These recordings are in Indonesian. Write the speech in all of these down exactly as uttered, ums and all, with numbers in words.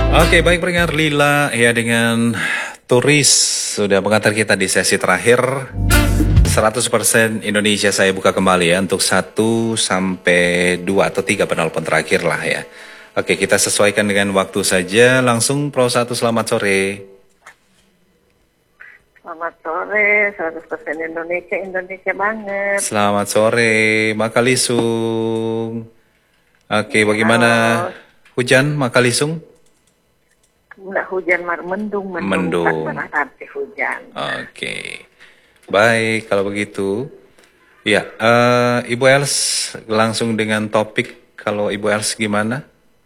Oke, baik pendengar Lila ya dengan turis sudah mengantar kita di sesi terakhir. seratus persen Indonesia saya buka kembali ya untuk satu sampai dua atau tiga penelpon terakhir lah ya. Oke, kita sesuaikan dengan waktu saja. Langsung Pro satu, selamat sore. Selamat sore, seratus persen Indonesia, Indonesia banget. Selamat sore, Makalisung. Oke, bagaimana Halo. hujan Makalisung? Enggak hujan, mar mendung, mendung. Mendung. Tak pernah nanti hujan. Oke, baik kalau begitu. Ya, eh, Ibu Els langsung dengan topik. Kalau Ibu Els gimana?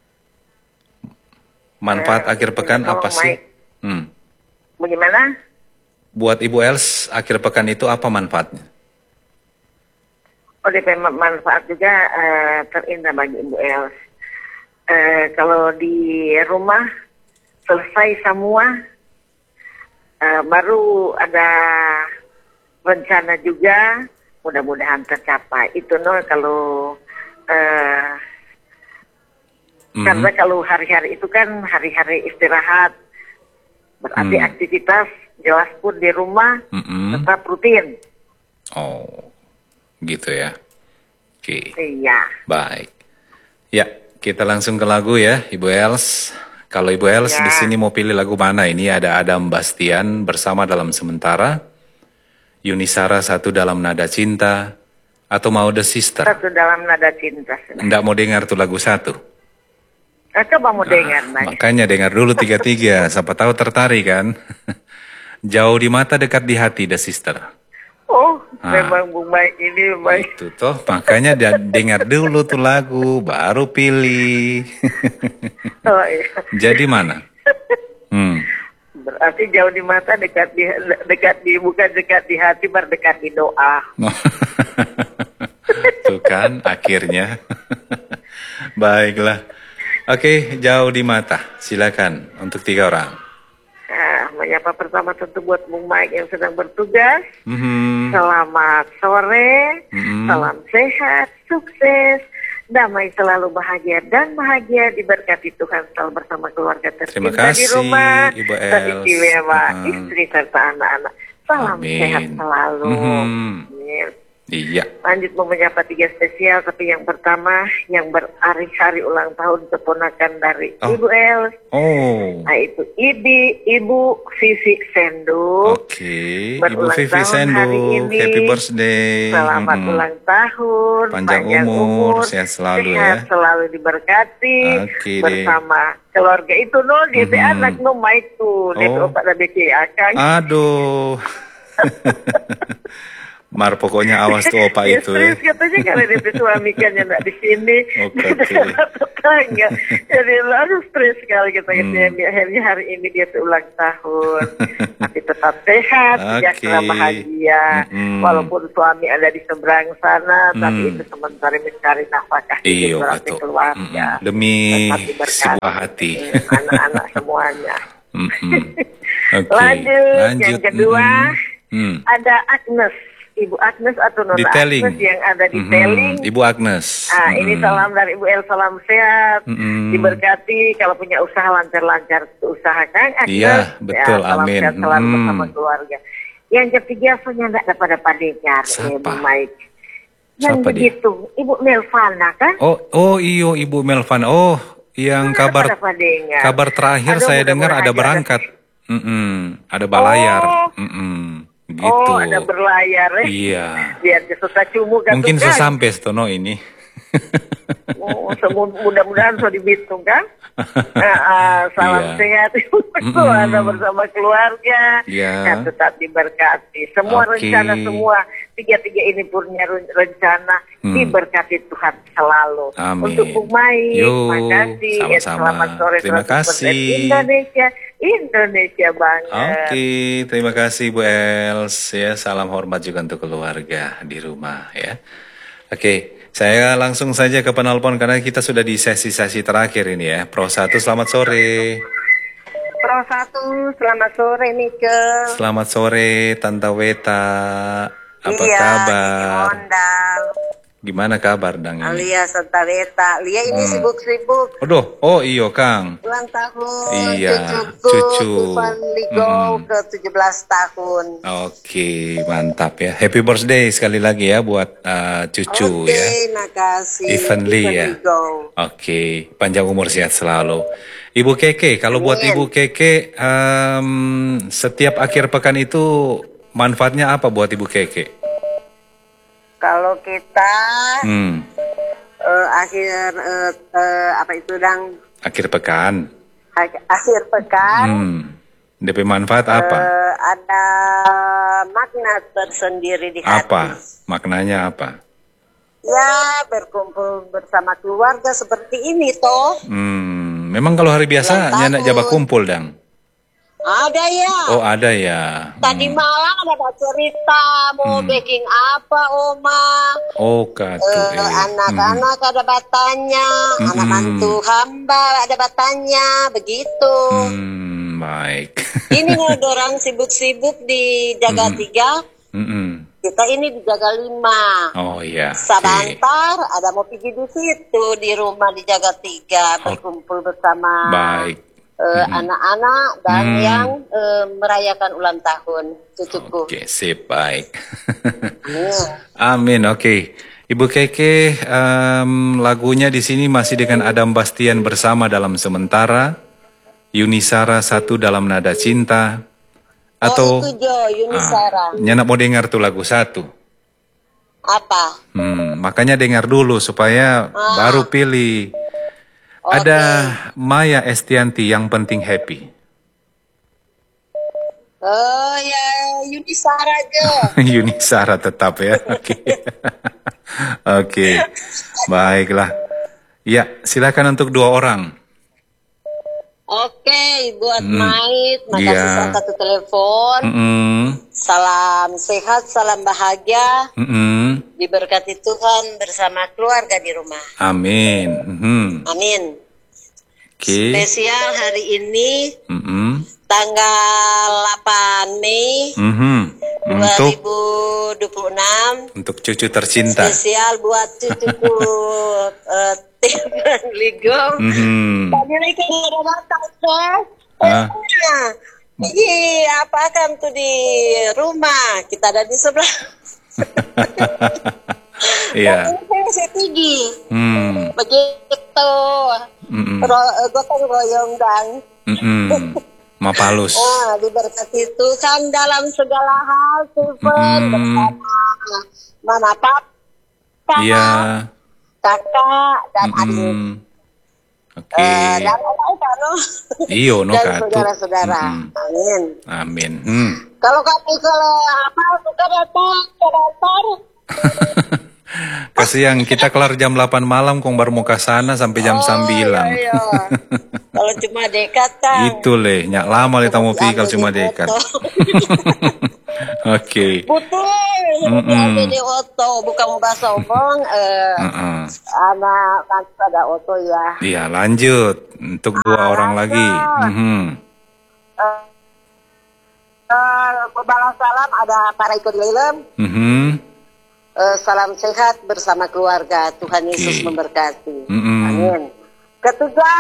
Manfaat Eh, akhir pekan tolong, apa sih? Mike. Hmm. Bagaimana? Buat Ibu Els, akhir pekan itu apa manfaatnya? Oh, D P manfaat juga eh, terindah bagi Ibu Els. Eh, kalau di rumah selesai semua, eh, baru ada rencana juga, mudah-mudahan tercapai. Itu no kalau eh, Mhm. karena kalau hari-hari itu kan hari-hari istirahat, berarti Hmm. aktivitas jelas pun di rumah Mm-mm. tetap rutin. Oh, gitu ya. Oke, Iya. baik. Ya, kita langsung ke lagu ya, Ibu Els. Kalau Ibu Els Ya. di sini mau pilih lagu mana? Ini ada Adam Bastian bersama Dalam Sementara, Yunisara Satu Dalam Nada Cinta, atau mau The Sister? Satu dalam nada cinta. Nggak mau dengar tuh lagu satu. Eh, coba mau dengar, Ah, Nay. makanya dengar dulu tiga-tiga, siapa tahu tertarik kan? Jauh di mata, dekat di hati, The Sister. Oh, Ah. memang Bung Mike ini baik. Itu toh, makanya dia dengar dulu tuh lagu, baru pilih. Oh, iya. Jadi mana? Hmm. Berarti jauh di mata, dekat di dekat di bukan dekat di hati, berdekat di doa. Tuh kan, akhirnya. Baiklah. Oke, jauh di mata. Silakan untuk tiga orang. Nah, menyapa pertama tentu buat Bung Mike yang sedang bertugas. Mhm. Selamat sore, Mhm. salam sehat, sukses, damai selalu bahagia dan bahagia diberkati Tuhan selalu bersama keluarga Terima tercinta di kasih, rumah, Ibu Els. teristimewa Uh-uh. istri serta anak-anak. Salam Amin. sehat selalu. Mhm. Amin. Iya. Lanjut mau menyapa tiga spesial, tapi yang pertama yang berhari-hari ulang tahun keponakan dari Oh. Ibu Els. Oh. Nah itu Ibi, Ibu Vivi Sendu. Oke, Ibu Berulang Vivi tahun Sendu, hari ini. happy birthday. Selamat Mm-mm. ulang tahun, Panjang umur, sehat selalu sehat ya. selalu diberkati Oke deh. bersama keluarga itu no, dia teh Mhm. anak no Mike tuh, dia Oh. tuh pada B C akang. Aduh. Mar, pokoknya awas tuh opa Dia itu ya. stres katanya karena dia tuh suami kan yang nggak di sini, Oke, dia oke. tetangga, jadi lalu stres sekali kita Hmm. hmm. akhirnya hari ini dia tuh ulang tahun, tapi tetap sehat, sejahtera, Oke. bahagia, Mm-mm. walaupun suami ada di seberang sana, tapi Hmm. itu sementara mencari nafkah Iya, hidup berarti betul. keluarga, Mm-mm. Demi tetap diberkati, sebuah hati. hmm, anak-anak semuanya. Mm-mm. Oke. Lanjut, Lanjut. yang kedua Mm-mm. Hmm. ada Agnes, Ibu Agnes atau Nona Detailing. Agnes yang ada di Mhm. Telling. Ibu Agnes. Ah, ini Mm-mm. salam dari Ibu El, salam sehat, Mm-mm. diberkati kalau punya usaha lancar-lancar usaha Kang Agnes. Iya, betul, ya, salam amin. sehat selalu Mm. bersama keluarga. Yang ketiga punya tidak dapat dapat dengar, Siapa? Ibu Mike. Yang Siapa dia? begitu, Ibu Melvana kan? Oh, oh iyo Ibu Melvan. Oh, yang Mana kabar dapat dengar? kabar terakhir Aduh, saya dengar mudah-mudahan ada aja berangkat. Mm-mm. Ada balayar. Oh. Mm-mm. Gitu. Oh, ada berlayar. eh. Iya. Biar suka cumu kan Mungkin tukang. sesampai Stono ini. Oh, semu- mudah-mudahan so dibitung kan. Nah, ah, salam Iya. sehat Mm-mm. Anda bersama keluarga. Iya. Ya, tetap diberkati. Semua Oke. rencana semua tiga-tiga ini punya ren- rencana Hmm. diberkati Tuhan selalu. Amin. Untuk Bung Mai, Yo, terima kasih. Ya, sama-sama. selamat sore. Terima seratus persen kasih. Indonesia, Indonesia banget. Oke, terima kasih Bu Els ya. Salam hormat juga untuk keluarga di rumah ya. Oke, saya langsung saja ke penelpon karena kita sudah di sesi-sesi terakhir ini ya. Pro satu, selamat sore. Pro satu, selamat sore Nike. Selamat sore Tante Weta. Apa iya, kabar? Ondal. Gimana kabar Dang ini? Alia Santa Beta. Lia ini Hmm. sibuk-sibuk. Aduh, oh iyo Kang. Ulang tahun Iya, cucuku, cucu. Ivan Ligo Mm-mm. ke tujuh belas tahun. Oke, mantap ya. Happy birthday sekali lagi ya buat uh, cucu Oke, ya. makasih. Ivan Lee ya. Ligo. Oke, panjang umur sehat selalu. Ibu Keke, kalau buat Amin. Ibu Keke, em, setiap akhir pekan itu manfaatnya apa buat Ibu Keke? Kalau kita Hmm, eh, akhir eh, eh, apa itu dang akhir pekan. ak- akhir pekan Hmm, D P manfaat apa? eh, ada makna tersendiri di hati. Apa? Maknanya apa? Ya, berkumpul bersama keluarga seperti ini toh. Hmm, memang kalau hari biasa Ulang nyanak tahun. jabak kumpul dang. Ada ya. Oh ada ya. Tadi Hmm. malam ada cerita mau Hmm. baking apa, Oma. Oh katu. Eh, eh. anak-anak ada batanya, Mm-mm. anak mantu hamba ada batanya, begitu. Hmm, baik. Ini nih orang sibuk-sibuk di Jaga Tiga, Mm-mm. kita ini di Jaga Lima. Oh iya. Oke. Sebentar ada mau pergi di situ di rumah di Jaga Tiga berkumpul bersama Baik. eh, anak-anak dan Hmm. yang eh, merayakan ulang tahun cucuku. Oke, sip, baik. Iya. Amin, oke. Ibu Keke, em, lagunya di sini masih dengan Adam Bastian bersama dalam sementara, Yunisara satu dalam nada cinta, atau Oh itu Jo, Yunisara. ah, Nyanak mau dengar tuh lagu satu. Apa? Hmm, makanya dengar dulu supaya Ah. baru pilih. Oke. Ada Maya Estianti, yang penting happy. Oh ya Yunisara Jo. Yunisara tetap ya. Oke. Oke. Baiklah. Ya, silakan untuk dua orang. Oke, buat Hmm. Mait, makasih Iya. satu telepon. Mm-mm. Salam sehat, salam bahagia, Mm-mm. diberkati Tuhan bersama keluarga di rumah. Amin. Mhm. Amin. Oke. Spesial hari ini Mm-mm. tanggal delapan Mei Mhm. Untuk dua ribu dua puluh enam. untuk cucu tercinta. Spesial buat cucuku eh, Tim Ligo. Mhm. Tadi lagi ada datang tuh. Ah. Ih, apa kan tuh di rumah? Kita ada di sebelah. Iya. Ini saya tinggi. Hmm. Begitu. Mm-mm. Ro- gotong royong dan Mm-mm. Mapalus. ah, diberkati Tuhan dalam segala hal, Tuhan Mm-mm. bersama Mama Papa, Iya. kakak dan adik. Mm-mm. Oke. Eh, dan orang no. Iyo no dan katu. saudara-saudara. Mm-mm. Amin. Amin. Hmm. Kalau kami kalau apa suka datang, suka datang. Kasihan kita kelar jam delapan malam kong baru mau ke sana sampai jam Oh, sembilan. iya, iya. Kalau cuma dekat kan. Itu leh, nyak lama leh tamu pi kalau cuma dekat. Oke. Betul, Mm-mm. diambil di oto, bukan mau bahasa omong. Eh, Heeh. anak kan ada oto ya. Iya, lanjut untuk dua orang lagi. Mhm. Eh, eh, balas salam ada para ikut lelem. Mhm. Eh, salam sehat bersama keluarga. Tuhan Yesus Oke. memberkati. Mm-mm. Amin. Ketiga,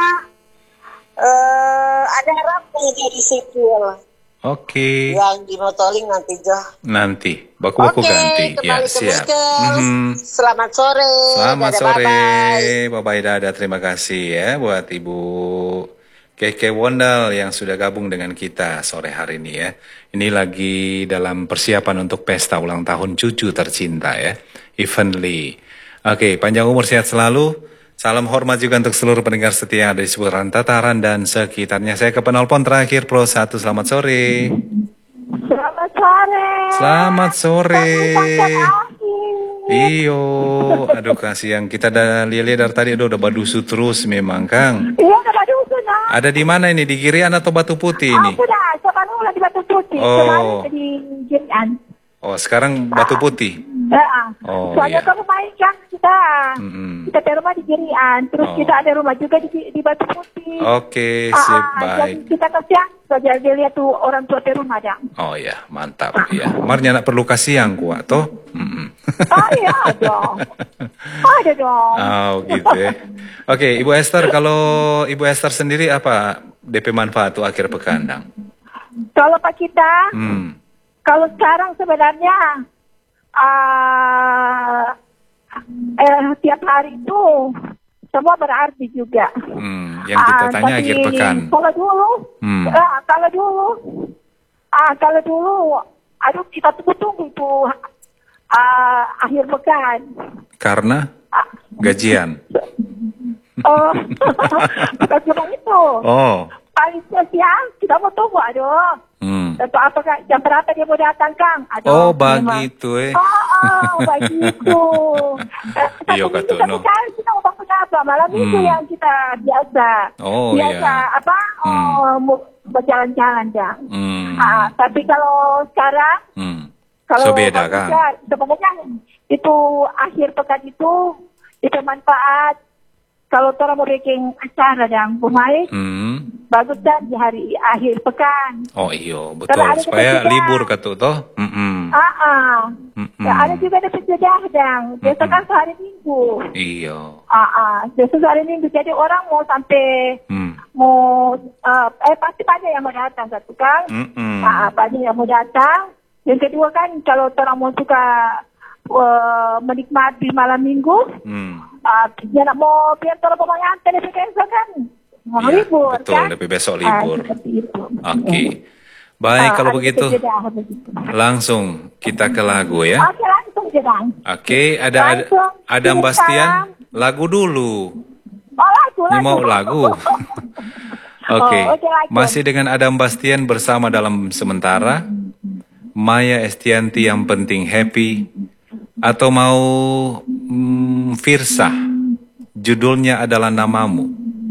eh, ada harap menjadi sipil Oke. yang dimotoling nanti Joh. Nanti baku-baku Oke, ganti. Ya, kembali ke siap. Mikes. Mhm. Selamat sore. Selamat Dadah, sore, bye-bye. Bapak Dada. Terima kasih ya buat Ibu Keke Wondal yang sudah gabung dengan kita sore hari ini ya. Ini lagi dalam persiapan untuk pesta ulang tahun cucu tercinta ya, Ivan Lee. Oke, panjang umur sehat selalu. Salam hormat juga untuk seluruh pendengar setia yang ada di seputaran Tataran dan sekitarnya. Saya ke penelpon terakhir Pro satu. Selamat sore. Selamat sore. Selamat sore. Selamat Iyo, aduh kasihan kita dah lihat dari tadi aduh, udah badusu terus memang Kang. Iya, udah Batu Sudah. Ada di mana ini? Di Girian atau Batu Putih ini? Ah, sudah. Sekarang di Batu Putih. Oh. Kemarin di Jirian. Oh, sekarang Batu Putih. Ya. Oh, Soalnya iya. kamu main kan kita. Mm-mm. Kita ada rumah di Jirian. Terus Oh. kita ada rumah juga di, di Batu Putih. Oke, Ah, sip, ah, baik. jadi kita kasihan. Soalnya dia lihat tuh orang tua di rumah, Dang. Oh ya, mantap ya. Marnya nak perlu kasih yang kuat toh. Mm-mm. Ah, iya dong. Ada dong. Oh gitu ya. Oke, Ibu Esther, kalau Ibu Esther sendiri apa D P manfaat tuh akhir pekan, Dang? Kalau Pak kita, Hmm, kalau sekarang sebenarnya ah eh, tiap hari itu semua berarti juga. hmm, yang kita Ah, tanya tapi akhir pekan. Kalau dulu, Hmm. ah, kalau dulu, ah, kalau dulu, aduh kita tunggu-tunggu itu ah, akhir pekan. Karena Ah, gajian. oh, bukan cuma itu. Oh, Paling siang kita mau tunggu, aduh. hmm. Tentu apakah jam berapa dia mau datang, Kang? Oh, Aduh, memang. begitu eh. Oh, oh, begitu. Eh, Iya, Satu minggu Kak satu Tuno. kali kita mau bangun apa? Malam minggu Hmm. yang kita biasa. Oh, biasa iya. apa? Hmm. Oh, mau berjalan-jalan, Kang. Hmm. Ah, tapi kalau sekarang, Hmm. kalau So beda, bagus, Kang. Kang, sebenarnya itu akhir pekan itu itu manfaat. Kalau orang mau bikin acara dan pemain, Hmm. bagus kan di hari akhir pekan. Oh iyo, betul. Karena ada Supaya kita juga. libur katu toh. Mm-mm. Ah, ah. Mm-mm. Ya, ada juga dapat jeda dan biasa Mm-mm. kan sehari minggu. Iyo. Ah, ah. Biasa sehari minggu. Jadi orang mau sampai Hmm. mau uh, eh pasti banyak yang mau datang satu kan. Mm-mm. Ah, ah, banyak yang mau datang. Yang kedua kan kalau orang mau suka uh, menikmati malam minggu, Hmm. ah, dia nak mau biar orang mau nyantai lebih besok kan. Mau Iya, libur betul, kan. lebih besok Ah, libur. seperti itu. Oke. Baik, Ah, kalau ada begitu jeda, begitu. langsung kita ke lagu ya. Oke, langsung jeda. Oke, ada ada Langsung. Adam Kirim Bastian, salam. lagu dulu. Oh, lagu, Ini lagu. mau lagu. Oke, Oh, oke, lagu. masih dengan Adam Bastian bersama dalam sementara. Maya Estianti yang penting happy. Atau mau hmm, Firsa, judulnya adalah namamu.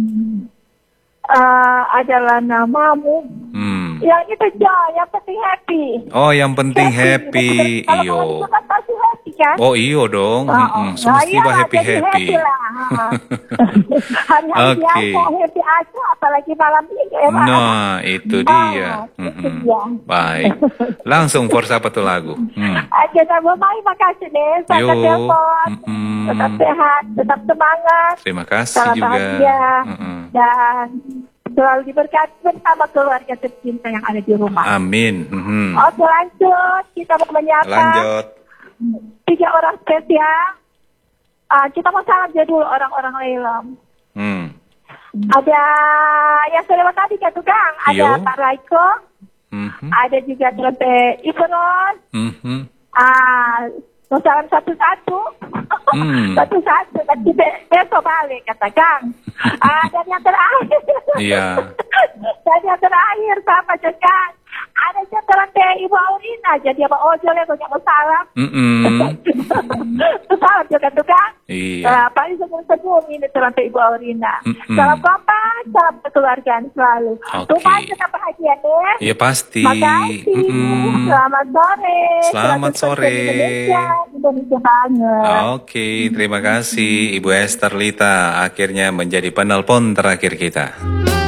Ah, adalah namamu. Hmm. Yang itu Jo, yang penting happy. Oh, yang penting happy, Kalau iyo. mau itu kan pasti happy kan? Oh iyo dong, Oh, oh. Mm-mm. Nah, semestinya iyalah, happy jadi happy. happy lah. Hari-hari Oke. biasa happy aja, apalagi malam minggu. eh, Pak. Nah, itu Oh, dia. itu Mm-mm. dia. Baik, langsung for siapa tuh lagu? Hmm. Oke, Ibu Mai, makasih nih. Saya Yo. telepon. Mm-mm. Tetap sehat, tetap semangat. Terima kasih Salam juga. bahagia. Mm-mm. Dan selalu diberkati bersama keluarga tercinta yang ada di rumah. Amin. Mhm. Oke, lanjut. Kita mau menyapa Lanjut. tiga orang spesial. Ah, kita mau salam dia dulu orang-orang Lelom. Hmm. Ada yang sudah tadi kan Kang, ada Yo. Pak Raiko, Mhm. ada juga Tante Ibu Ros. Mhm. Ah, mau salam satu-satu. Hmm. Satu-satu, nanti be- besok balik kata Kang. Ah, dan yang terakhir. Iya. Dan yang terakhir sama Kang. Ada centeran teh Ibu Aurina, jadi Abang Ojol yang mau salam. Mm-mm. Salam juga tuh Kang. Iya. Uh, paling sebelum-sebelum ini salam teh Ibu Aurina. Mm-mm. Salam kompak, salam kekeluargaan selalu. Oke. Rumah tetap bahagia deh. Iya pasti. Makasih. Mm-mm. Selamat sore. Selamat seratus persen sore. Indonesia, Indonesia banget. Oke, terima kasih Ibu Esther Lita akhirnya menjadi penelpon terakhir kita.